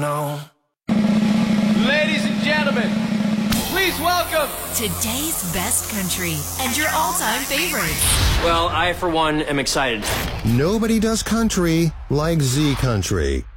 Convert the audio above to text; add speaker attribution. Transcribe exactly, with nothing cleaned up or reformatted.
Speaker 1: know.
Speaker 2: Ladies and gentlemen, please welcome
Speaker 3: today's best country and your all-time favorites.
Speaker 4: Well, I, for one, am excited.
Speaker 5: Nobody does country like Z Country.